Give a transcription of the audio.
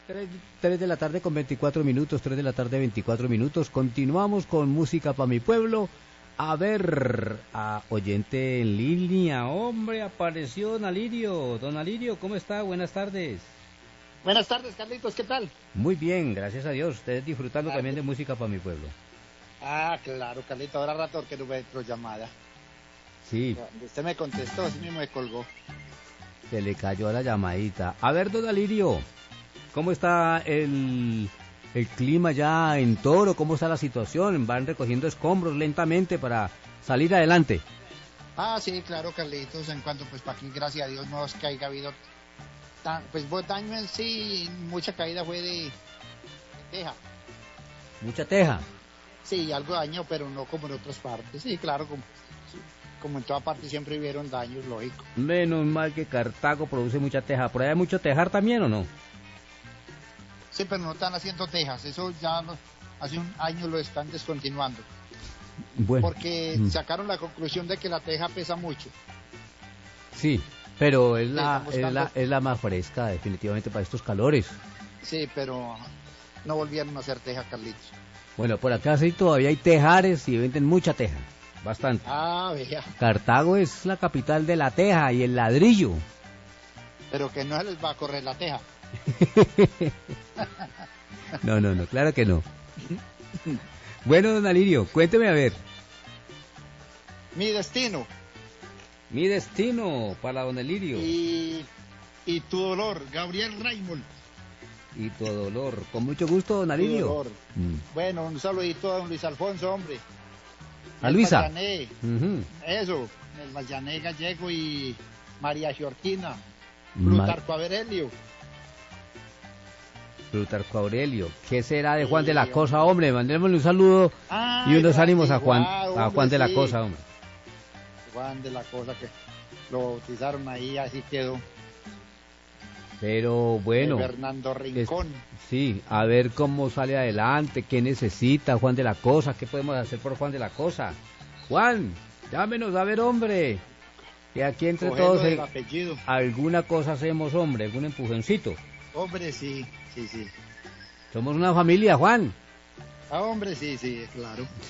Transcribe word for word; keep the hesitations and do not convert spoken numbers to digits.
tres de la tarde con veinticuatro minutos, tres de la tarde veinticuatro minutos. Continuamos con música para mi pueblo. A ver, a oyente en línea, hombre, apareció don Alirio. Don Alirio, ¿cómo está? Buenas tardes. Buenas tardes, Carlitos, ¿qué tal? Muy bien, gracias a Dios. Ustedes disfrutando Claro. también de música para mi pueblo. Ah, claro, Carlitos, ahora rato que tuve otra llamada. Sí, Cuando usted me contestó, así mismo me colgó. se le cayó la llamadita. A ver, don Alirio, ¿cómo está el, el clima ya en Toro? ¿Cómo está la situación? ¿Van recogiendo escombros lentamente para salir adelante? Ah, sí, claro, Carlitos, en cuanto pues para aquí, gracias a Dios, no es que haya habido tan, pues buen daño en sí, mucha caída fue de, de teja. Mucha teja. Sí, algo daño, pero no como en otras partes. Sí, claro, como, como en toda parte siempre hubieron daños, lógico. Menos mal que Cartago produce mucha teja. ¿Por ahí hay mucho tejar también o no? Sí, pero no están haciendo tejas, eso ya lo- hace un año lo están descontinuando. Bueno, Porque mm, sacaron la conclusión de que la teja pesa mucho. sí, pero es Le la, están es, la, buscando- es la más fresca definitivamente para estos calores. Sí, pero no volvieron a hacer teja, Carlitos. Bueno, por acá sí todavía hay tejares y venden mucha teja, bastante. Ah, vea, Cartago es la capital de la teja y el ladrillo. pero que no se les va a correr la teja. No, no, no, claro que no. Bueno, don Alirio, cuénteme a ver. Mi destino Mi destino para don Alirio y, y tu dolor, Gabriel Raymond. y tu dolor. Con mucho gusto, don Tu Alirio. dolor. Mm. Bueno, un saludito a don Luis Alfonso, hombre. A El Luisa. Mayané, Ujú. eso, el Mayané Gallego y María Giorgina, Ma- Plutarco Aurelio. Plutarco Aurelio. ¿Qué será de Juan de la Sí, Cosa, hombre? Mandémosle un saludo Ah, y unos ya, ánimos a sí, Juan, guau, a hombre, Juan de la sí. Cosa, hombre. Juan de la Cosa, que lo bautizaron ahí, así quedó. Pero bueno, De Fernando es- Rincón. sí, a ver cómo sale adelante, qué necesita Juan de la Cosa, qué podemos hacer por Juan de la Cosa. Juan, llámenos a ver, hombre, que aquí entre Cogelo todos del eh, apellido. alguna cosa hacemos, hombre, algún empujoncito. Hombre, sí, sí, sí. Somos una familia, Juan. Ah, hombre, sí, sí, claro.